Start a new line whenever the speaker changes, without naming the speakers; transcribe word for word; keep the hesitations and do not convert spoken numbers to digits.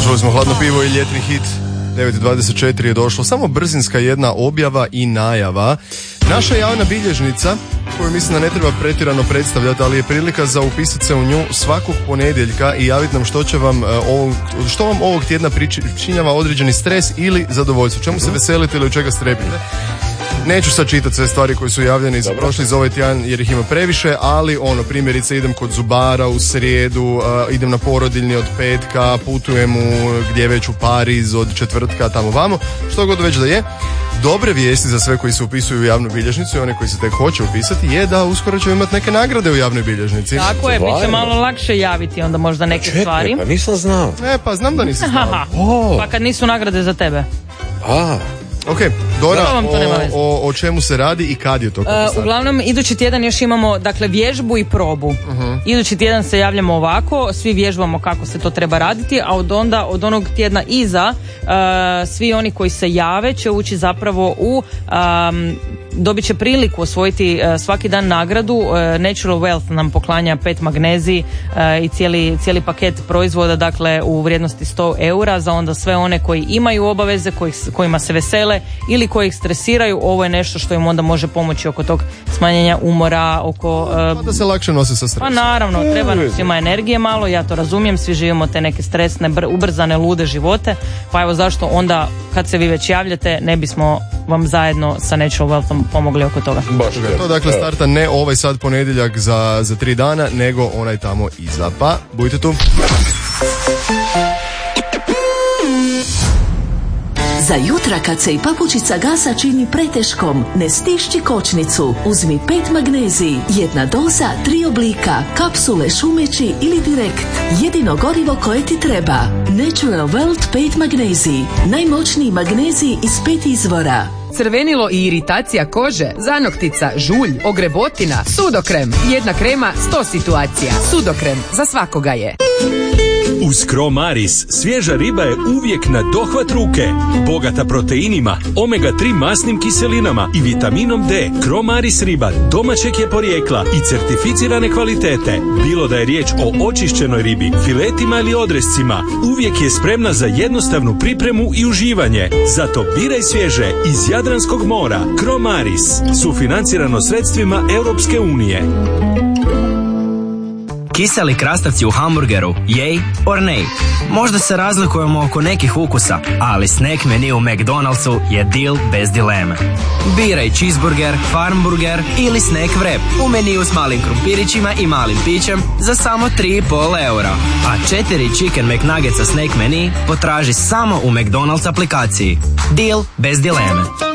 Slušali smo Hladno pivo i ljetni hit. devet i dvadeset četiri je došlo. Samo brzinska jedna objava i najava. Naša javna bilježnica, koju mislim da ne treba pretjerano predstavljati, ali je prilika za upisati se u nju svakog ponedjeljka i javiti nam što će vam, uh, ovog, što vam ovog tjedna pričinjava određeni stres ili zadovoljstvo. Čemu se veselite ili od čega strepite? Neću sad čitati sve stvari koje su javljene iz prošli za ovaj tjedan jer ih ima previše, ali ono, primjerice idem kod zubara u srijedu, uh, idem na porodiljni od petka, putujem u gdje već u Pariz od četvrtka, tamo vamo, što god već da je. Dobre vijesti za sve koji se upisuju u javnu bilježnicu i one koji se tek hoće upisati je da uskoro ćemo imati neke nagrade u javnoj bilježnici.
Tako je, bit će malo lakše javiti onda možda neke
Čekaj,
stvari.
pa nisam znao.
E, pa znam da nisi znao.
Oh.
Pa kad nisu nagrade za tebe.
A.
Ok, Dora,
o,
o, o čemu se radi i kad je to?
Uh, uglavnom, idući tjedan još imamo dakle vježbu i probu. Uh-huh. Idući tjedan se javljamo ovako, svi vježbamo kako se to treba raditi, a od onda, od onog tjedna iza, uh, svi oni koji se jave će ući zapravo u... Um, dobit će priliku osvojiti uh, svaki dan nagradu. uh, Natural Wealth nam poklanja pet magnezij uh, i cijeli, cijeli paket proizvoda, dakle u vrijednosti sto eura za onda sve one koji imaju obaveze, koji, kojima se vesele ili koji ih stresiraju. Ovo je nešto što im onda može pomoći oko tog smanjenja umora, oko... Uh,
pa da se lakše nose sa stresom.
Pa naravno, treba nam svima energije malo, ja to razumijem, svi živimo te neke stresne, br- ubrzane, lude živote, pa evo zašto onda kad se vi već javljate ne bismo vam zajedno sa Natural Wealthom pomogli oko toga.
Baš
to dakle starta ne ovaj sad ponedjeljak za, za tri dana, nego onaj tamo iza. Pa, budite tu.
Za jutra kad se i papučica gasa čini preteškom, ne stišći kočnicu. Uzmi pet magnezij, jedna doza, tri oblika, kapsule, šumeći ili direkt. Jedino gorivo koje ti treba. Natural Wealth pet magnezij. Najmoćniji magnezij iz pet izvora.
Crvenilo i iritacija kože, zanoktica, žulj, ogrebotina, sudokrem. Jedna krema, sto situacija. Sudokrem, za svakoga je.
Uz Cromaris svježa riba je uvijek na dohvat ruke. Bogata proteinima, omega tri masnim kiselinama i vitaminom D. Cromaris riba domaćeg je porijekla i certificirane kvalitete. Bilo da je riječ o očišćenoj ribi, filetima ili odrescima, uvijek je spremna za jednostavnu pripremu i uživanje. Zato biraj svježe iz Jadranskog mora. Cromaris, sufinancirano sredstvima Europske unije.
Kiseli krastavci u hamburgeru, yay or nay? Možda se razlikujemo oko nekih ukusa, ali snack menu u McDonald'su je deal bez dileme. Biraj cheeseburger, farmburger ili snack wrap u meniju s malim krumpirićima i malim pićem za samo tri i pol eura. A četiri chicken McNuggetsa snack menu potraži samo u McDonald's aplikaciji. Deal bez dileme.